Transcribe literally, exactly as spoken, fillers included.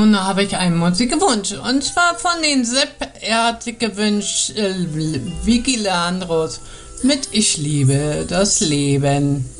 Stunde habe ich einen Musikwunsch. Und zwar von den Sepp. Er hat sich gewünscht, äh, Vicky Leandros mit Ich liebe das Leben.